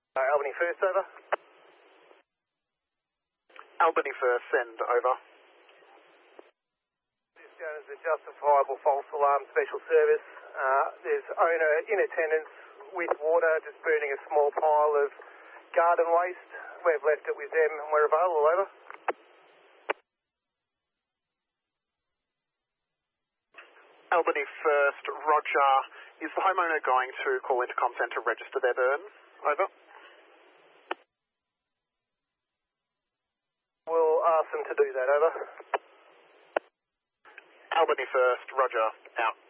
Albany First, over. Albany First, send over. This is a justifiable false alarm special service. There's owner in attendance with water, just burning a small pile of garden waste. We've left it with them and we're available, over. Albany First, roger. Is the homeowner going to call Intercom Centre to register their burn? Over. We'll ask them to do that, over. Albany First, roger, out.